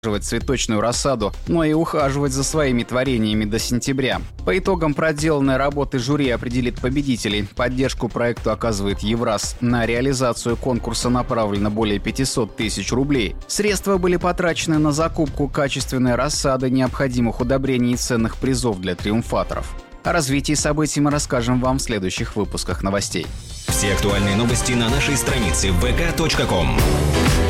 цветочную рассаду, но и ухаживать за своими творениями до сентября. По итогам проделанной работы жюри определит победителей. Поддержку проекту оказывает Евраз. На реализацию конкурса направлено более 500 тысяч рублей. Средства были потрачены на закупку качественной рассады, необходимых удобрений и ценных призов для триумфаторов. О развитии событий мы расскажем вам в следующих выпусках новостей. Все актуальные новости на нашей странице vk.com.